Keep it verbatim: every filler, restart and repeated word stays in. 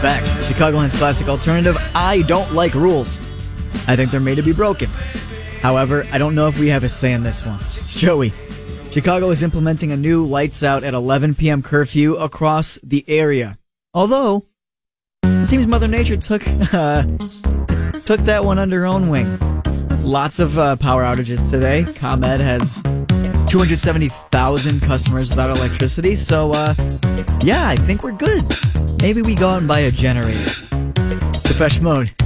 back. Chicagoland's classic alternative. I don't like rules. I think they're made to be broken. However, I don't know if we have a say in this one. It's Joey. Chicago is implementing a new lights out at eleven p.m. curfew across the area. Although, it seems Mother Nature took uh, took that one under her own wing. Lots of uh, power outages today. ComEd has two hundred seventy thousand customers without electricity, so uh, yeah, I think we're good. Maybe we go out and buy a generator. Depeche Mode.